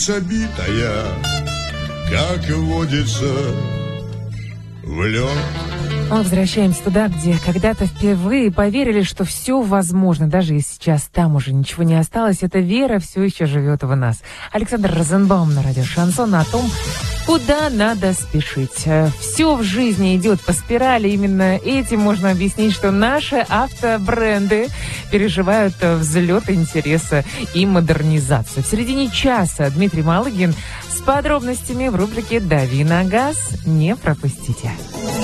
Забитая, как водится, в лед. Возвращаемся туда, где когда-то впервые поверили, что все возможно. Даже если сейчас там уже ничего не осталось, эта вера все еще живет в нас. Александр Розенбаум на радио Шансон о том, куда надо спешить. Все в жизни идет по спирали. Именно этим можно объяснить, что наши автобренды переживают взлет интереса и модернизацию. В середине часа Дмитрий Малыгин с подробностями в рубрике «Дави на газ». Не пропустите.